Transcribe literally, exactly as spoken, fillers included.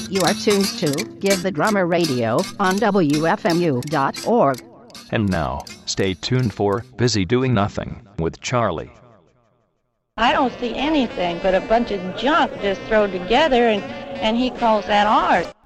You are tuned to Give the Drummer Radio on W F M U dot org. And now, stay tuned for Busy Doing Nothing with Charlie. I don't see anything but a bunch of junk just thrown together, and, and he calls that art.